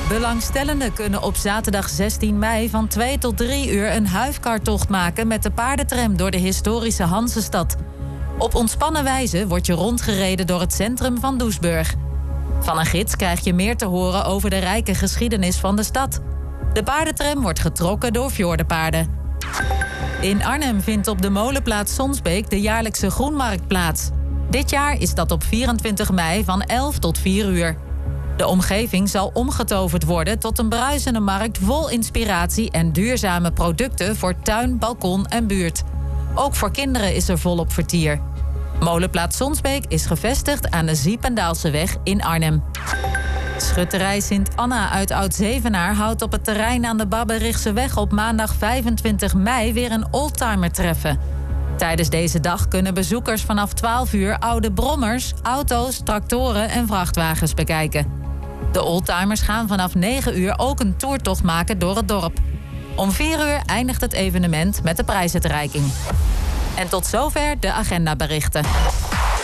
Belangstellenden kunnen op zaterdag 16 mei van 2 tot 3 uur een huifkartocht maken met de paardentram door de historische Hanzestad. Op ontspannen wijze wordt je rondgereden door het centrum van Doesburg. Van een gids krijg je meer te horen over de rijke geschiedenis van de stad. De paardentram wordt getrokken door fjordenpaarden. In Arnhem vindt op de molenplaats Sonsbeek de jaarlijkse groenmarkt plaats. Dit jaar is dat op 24 mei van 11 tot 4 uur. De omgeving zal omgetoverd worden tot een bruisende markt vol inspiratie en duurzame producten voor tuin, balkon en buurt. Ook voor kinderen is er volop vertier. Molenplaats Sonsbeek is gevestigd aan de Ziependaalseweg in Arnhem. Schutterij Sint-Anna uit Oud-Zevenaar houdt op het terrein aan de Babberichseweg op maandag 25 mei weer een oldtimer treffen. Tijdens deze dag kunnen bezoekers vanaf 12 uur oude brommers, auto's, tractoren en vrachtwagens bekijken. De oldtimers gaan vanaf 9 uur ook een toertocht maken door het dorp. Om 4 uur eindigt het evenement met de prijsuitreiking. En tot zover de agendaberichten.